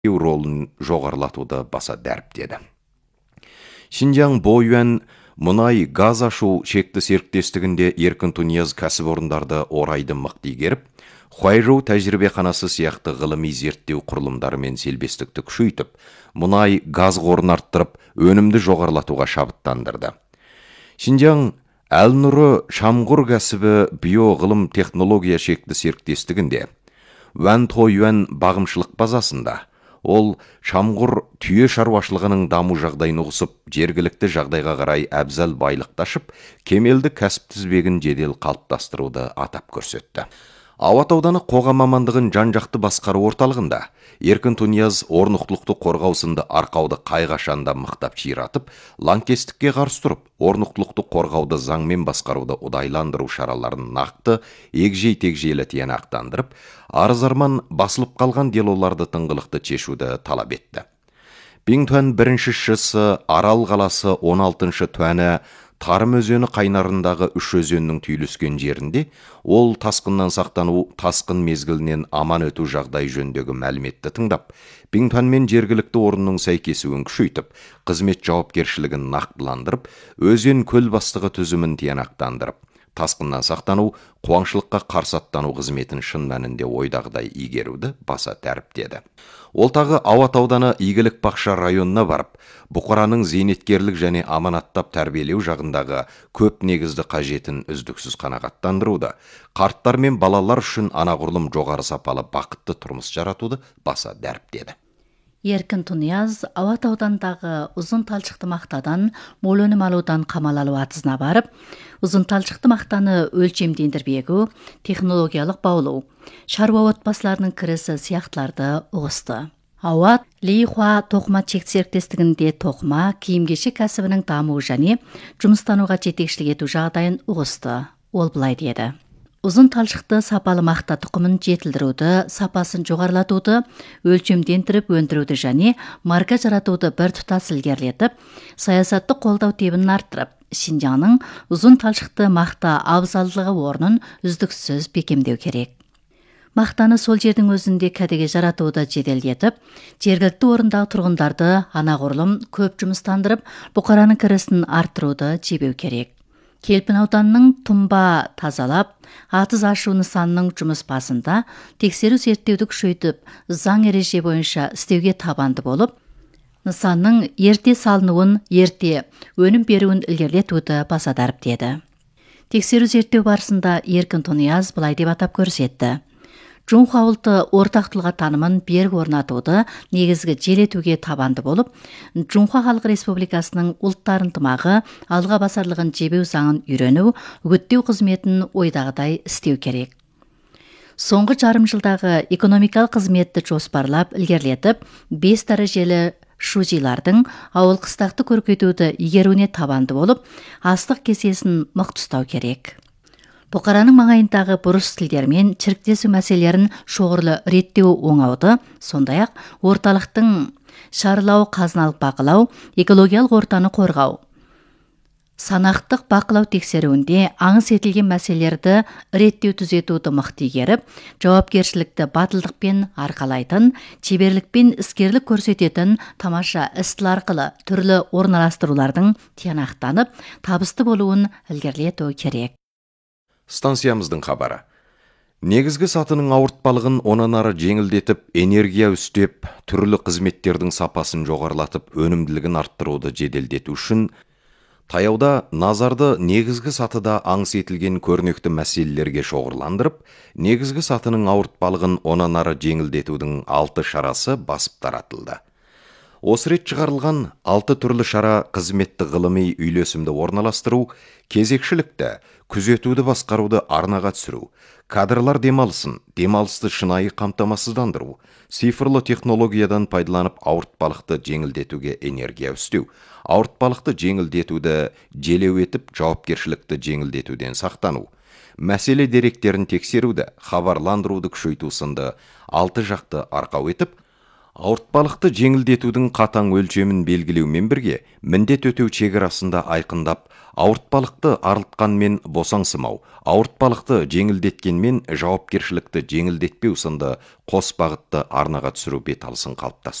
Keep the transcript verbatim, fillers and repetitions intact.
ролын жоғарылатуды баса дәріптеді. Шинжаң Бойюан мұнай газ ашу шекті серіктестігінде Еркін Тунияз кәсіпорындарды орайды мықты игеріп, Хуайжоу тәжірибеханасы сияқты ғылыми зерттеу құрылымдарымен селбестікті күшейтіп, мұнай газ қорын арттырып, өнімді жоғарылатуға шабыттандырды. Шинжаң Әл-Нұры Шамғұр кәсібі биоғылым технология шекті серіктестігінде Ван Тойюан бағымшылық базасында ол Шамғұр түйе шаруашылығының даму жағдайын ұғысып, жергілікті жағдайға қарай әбзал байлықташып, кемелді кәсіп тізбегін жедел қалыптастыруды атап көрсетті. Ауат ауданы қоғам мамандығын жан-жақты басқару орталығында Еркін Тунияз орнықтылықты қорғаусынды арқауды қайғашанда мықтап ширатып, лаңкестікке қарсы тұрып, орнықтылықты қорғауды заңмен басқаруды ұдайландыру шараларын нақты, егжей-тегжейлі тиянақтандырып, арыз-арман басылып қалған делоларды тыңғылықты шешуді талап етті. Биңтуан бірінші шысы Арал қаласы он алтыншы туәні Тарым өзені қайнарындағы үш өзеннің түйіліскен жерінде ол тасқыннан сақтану, тасқын мезгілінен аман өту жағдай жөндегі мәліметті тыңдап, Биңтуан мен жергілікті орынның сәйкесуін күшейтіп, қызмет жауапкершілігін нақтыландырып, өзен көл бастығы түзімін тиянақтандырып, тасқыннан сақтану, қуаңшылыққа қарсы аттану қызметін шын мәнінде ойдағыдай игеруді баса дәріптеді. Ол тағы Ауат ауданы Игілік Бақша районына барып, бұқараның зейнеткерлік және аманаттап тәрбиелеу жағындағы көп негізді қажетін үздіксіз қанағаттандыруды, қарттар мен балалар үшін анағұрлым жоғары сапалы бақытты тұрмыс жаратуды баса дәріптеді. Еркін Тунияз Ауат аудандағы ұзын талшықты мақтадан мол өнім алудан қамал алу атысына барып, ұзын талшықты мақтаны өлчемдендірбегу, технологиялық баулау, шаруа отбасыларының кірісі сияқтыларды ұғысты. Ауат Лейхуа тоқыма шекті серіктестігінде тоқыма, киім-кешек кәсібінің дамуы және жұмыстануға жетекшілік ету жағдайын ұғысты. Ол былай деді: Ұзын талшықты сапалы мақта тұқымын жетілдіруді, сапасын жоғарылатуды, өлчемдендіріп өндіруді және марка жаратуды бір тұтас ілгерілетіп, саясатты қолдау тебін арттырып, Шинжаңның ұзын талшықты мақта абзалдығы орнын үздіксіз бекемдеу керек. Мақтаны сол жердің өзінде кәдеге жаратуды жеделдетіп, жергілікті орындағы тұрғындарды анағұрлым көп жұмыстандырып, бұқараның кірісін арттыруды жебеу керек. Келпін ауданының тұмба тазалап, атыз ашу нысанның жұмыс басында тексеру зерттеуді күшейтіп, заң ереже бойынша істеуге табанды болып, нысанның ерте салынуын, ерте өнім беруін ілгерілетуді баса дәріптеді. Тексеру зерттеу барысында Еркін Тунияз былай деп атап көрсетті: Джунхуа ұлты ортақтылға танымын берік орнатуды негізгі желетуге табанды болып, Джунхуа Халық Республикасының ұлттар ынтымағы алға басарлығын жебеу заңын үйрену, үгіттеу қызметін ойдағыдай істеу керек. Соңғы жарым жылдағы экономикалық қызметті жоспарлап ілгерілетіп, бес дәрежелі шужилардың ауыл қыстақты көркейтуді игеруіне табанды болып, астық кесесін мықты ұстау керек. Бұқараның маңайындағы бұрыс тілдер мен чіріктесу мәселелерін шоғырлы реттеу оңауды, сондай-ақ орталықтың шарлау, қазыналық бақылау, экологиялық ортаны қорғау, санақтық бақылау тексеруінде аңыс етілген мәселелерді реттеу түзетуді мықты игеріп, жауапкершілікті батылдықпен арқалайтын, шеберлікпен іскерлік көрсететін тамаша істі арқылы түрлі орналастырулардың тиянақтанып, табысты болуын ілгерілету керек. Станциямыздың хабары. Негізгі сатының ауыртпалығын онан ары жеңілдетіп, энергия үстеп, түрлі қызметтердің сапасын жоғарылатып, өнімділігін арттыруды жеделдету үшін таяуда назарды негізгі сатыда аңыс етілген көрнекті мәселелерге шоғырландырып, негізгі сатының ауыртпалығын онан ары жеңілдетудің алты шарасы басып таратылды. Осы рет шығарылған алты түрлі шара қызметті ғылыми үйлесімді орналастыру, кезекшілікті, күзетуді басқаруды арнаға түсіру, кадрлар демалысын, демалысты шынайы қамтамасыздандыру, цифрлы технологиядан пайдаланып ауыртпалықты жеңілдетуге энергия үстеу, ауыртпалықты жеңілдетуді желеу етіп, жауапкершілікті жеңілдетуден сақтану, мәселе деректерін тексеруді, хабарландыруды күшейту сынды алты жақты арқау етіп, Ауыртпалықты жеңілдетудің қатаң өлчемін белгілеумен бірге, міндет өтеу шекарасында айқындап, ауыртпалықты арылтқанмен босаңсымау, ауыртпалықты жеңілдеткенмен жауапкершілікті жеңілдетпеу сынды қос бағытты арнаға түсіру беталысын қалыптастыру